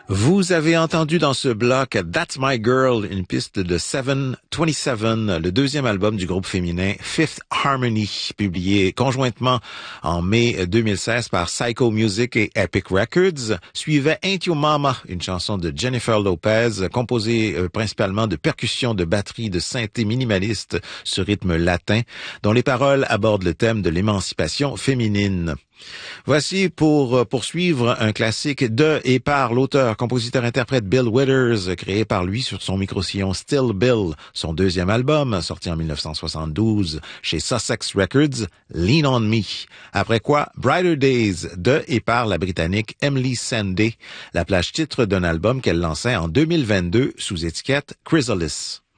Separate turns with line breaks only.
Vous avez entendu dans ce bloc That's My Girl, une piste de 727, le deuxième album du groupe féminin Fifth Harmony, publié conjointement en mai 2016 par Psycho Music et Epic Records. Suivait Ain't Your Mama, une chanson de Jennifer Lopez, composée principalement de percussions, de batterie, de synthé minimaliste sur rythme latin, dont les paroles abordent le thème de l'émancipation féminine. Voici pour poursuivre un classique de et par l'auteur-compositeur-interprète Bill Withers, créé par lui sur son micro-sillon Still Bill, son deuxième album, sorti en 1972 chez Sussex Records, Lean on Me. Après quoi, Brighter Days de et par la Britannique Emily Sandé, la plage titre d'un album qu'elle lançait en 2022 sous étiquette Chrysalis.